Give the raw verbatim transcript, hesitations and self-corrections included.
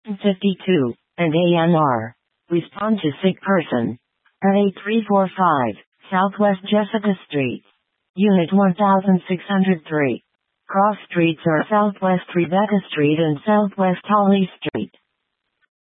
fifty-two, and A N R. Respond to sick person. At eight three four five, Southwest Jessica Street. Unit one thousand six hundred three. Cross streets are Southwest Rebecca Street and Southwest Holly Street.